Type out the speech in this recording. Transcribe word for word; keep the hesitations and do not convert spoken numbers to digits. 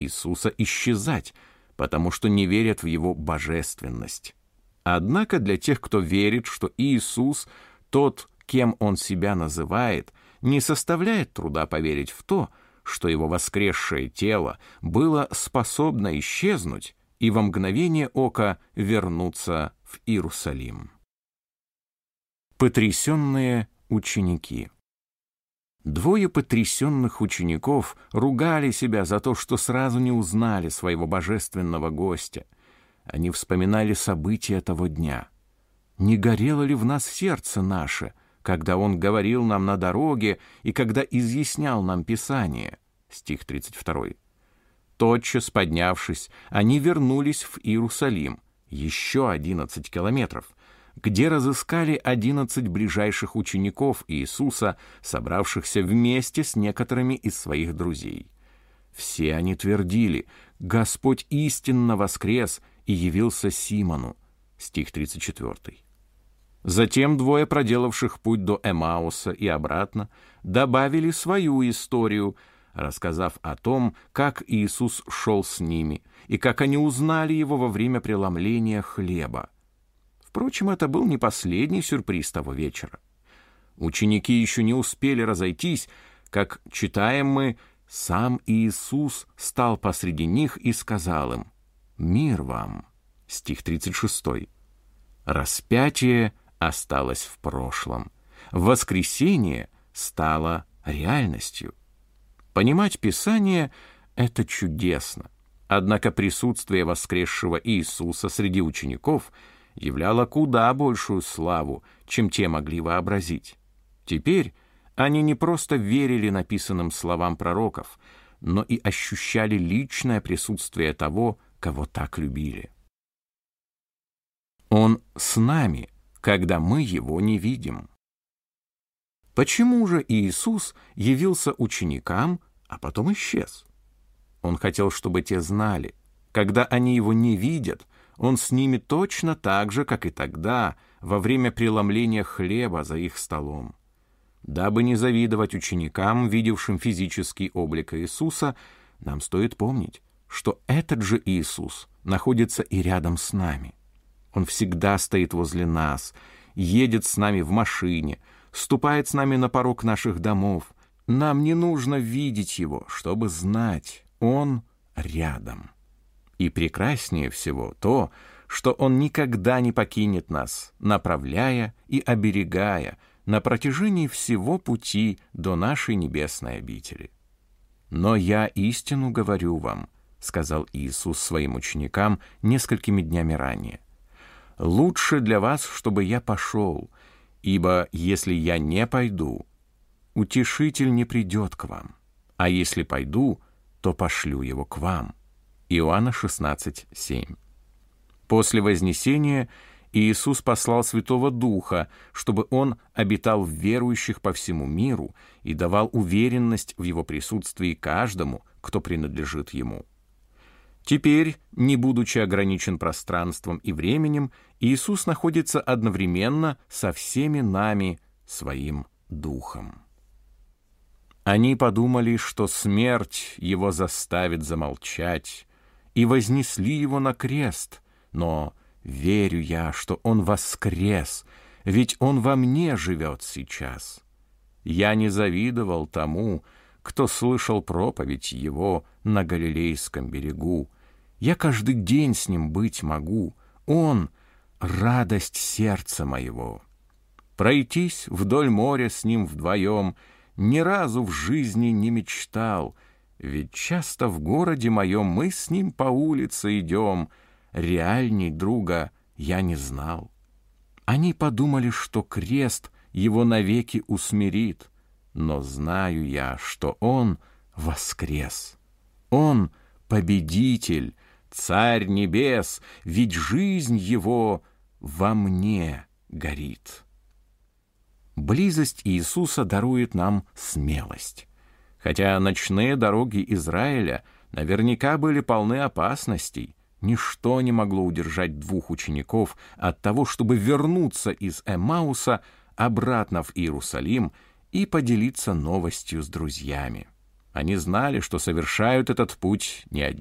Иисуса исчезать, потому что не верят в Его божественность. Однако для тех, кто верит, что Иисус, тот, кем Он себя называет, не составляет труда поверить в то, что Его воскресшее тело было способно исчезнуть и во мгновение ока вернуться в Иерусалим. Потрясенные ученики. Двое потрясенных учеников ругали себя за то, что сразу не узнали своего божественного гостя. Они вспоминали события того дня. «Не горело ли в нас сердце наше, когда Он говорил нам на дороге и когда изъяснял нам Писание?» Стих тридцать два. Тотчас поднявшись, они вернулись в Иерусалим, еще одиннадцать километров, где разыскали одиннадцать ближайших учеников Иисуса, собравшихся вместе с некоторыми из своих друзей. Все они твердили: «Господь истинно воскрес и явился Симону». Стих тридцать четыре. Затем двое, проделавших путь до Эммауса и обратно, добавили свою историю, рассказав о том, как Иисус шел с ними и как они узнали Его во время преломления хлеба. Впрочем, это был не последний сюрприз того вечера. Ученики еще не успели разойтись, как, читаем мы, сам Иисус стал посреди них и сказал им: «Мир вам». Стих тридцать шесть. Распятие осталось в прошлом. Воскресение стало реальностью. Понимать Писание — это чудесно. Однако присутствие воскресшего Иисуса среди учеников являло куда большую славу, чем те могли вообразить. Теперь они не просто верили написанным словам пророков, но и ощущали личное присутствие того, кого так любили. Он с нами, когда мы Его не видим. Почему же Иисус явился ученикам, а потом исчез? Он хотел, чтобы те знали, когда они Его не видят, Он с ними точно так же, как и тогда, во время преломления хлеба за их столом. Дабы не завидовать ученикам, видевшим физический облик Иисуса, нам стоит помнить, что этот же Иисус находится и рядом с нами. Он всегда стоит возле нас, едет с нами в машине, ступает с нами на порог наших домов. Нам не нужно видеть Его, чтобы знать, Он рядом. И прекраснее всего то, что Он никогда не покинет нас, направляя и оберегая на протяжении всего пути до нашей небесной обители. «Но я истину говорю вам», — сказал Иисус своим ученикам несколькими днями ранее, «лучше для вас, чтобы я пошел, ибо если я не пойду, утешитель не придет к вам, а если пойду, то пошлю его к вам». Иоанна шестнадцать семь. После вознесения Иисус послал Святого Духа, чтобы Он обитал в верующих по всему миру и давал уверенность в Его присутствии каждому, кто принадлежит Ему. Теперь, не будучи ограничен пространством и временем, Иисус находится одновременно со всеми нами Своим Духом. Они подумали, что смерть Его заставит замолчать, и вознесли Его на крест, но верю я, что Он воскрес, ведь Он во мне живет сейчас. Я не завидовал тому, кто слышал проповедь Его на Галилейском берегу. Я каждый день с Ним быть могу. Он — радость сердца моего. Пройтись вдоль моря с Ним вдвоем ни разу в жизни не мечтал, ведь часто в городе моем мы с Ним по улице идем, реальней друга я не знал. Они подумали, что крест Его навеки усмирит, но знаю я, что Он воскрес. Он победитель, Царь небес, ведь жизнь Его во мне горит. Близость Иисуса дарует нам смелость. Хотя ночные дороги Израиля наверняка были полны опасностей, ничто не могло удержать двух учеников от того, чтобы вернуться из Эммауса обратно в Иерусалим и поделиться новостью с друзьями. Они знали, что совершают этот путь не одни.